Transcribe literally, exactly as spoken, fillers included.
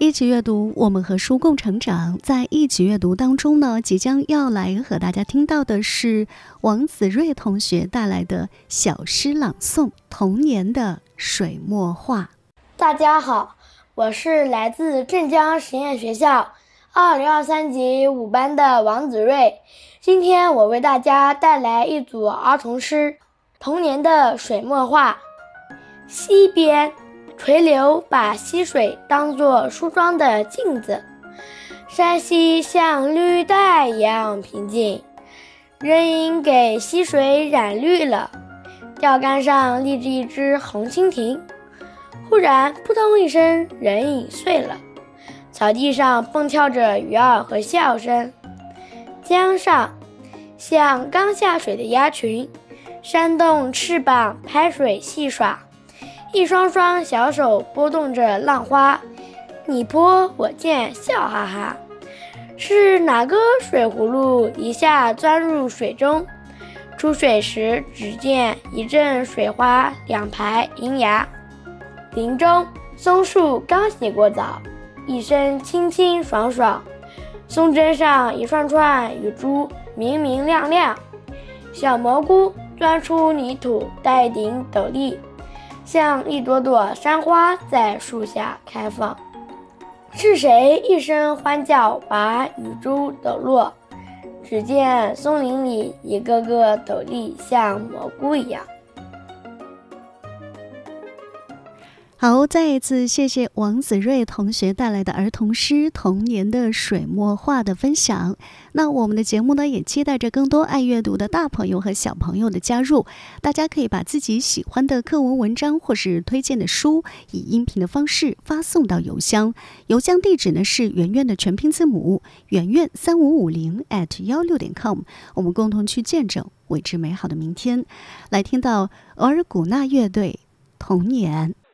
一起阅读，我们和书共成长。在一起阅读当中呢，即将要来和大家听到的是王子睿同学带来的小诗朗诵《童年的水墨画》。 大家好，我是来自镇江实验学校二零二三级五班的王子睿。今天我为大家带来一组儿童诗《童年的水墨画》。溪边垂柳把溪水当作梳妆的镜子，山溪像绿带一样平静，人影给溪水染绿了。钓竿上立着一只红蜻蜓，忽然扑通一声，人影碎了。草地上蹦跳着鱼儿和笑声。江上像刚下水的鸭群，扇动翅膀拍水戏耍，一双双小手拨动着浪花，你拨我溅，笑哈哈。是哪个水葫芦一下钻入水中？出水时只见一阵水花，两排银芽。林中松树刚洗过澡，一身清清爽爽，松针上一串串雨珠明明亮亮。小蘑菇钻出泥土，戴顶斗笠，像一朵朵山花在树下开放。是谁一声欢叫，把雨珠抖落？只见松林里一个个斗笠像蘑菇一样。 好，再一次谢谢王子睿同学带来的儿童诗《童年的水墨画》的分享。那我们的节目呢，也期待着更多爱阅读的大朋友和小朋友的加入。大家可以把自己喜欢的课文文章或是推荐的书，以音频的方式发送到邮箱，邮箱地址呢是圆圆的全拼字母圆圆三五五零 at 幺六点 com。我们共同去见证未知美好的明天。来听到额尔古纳乐队《童年》。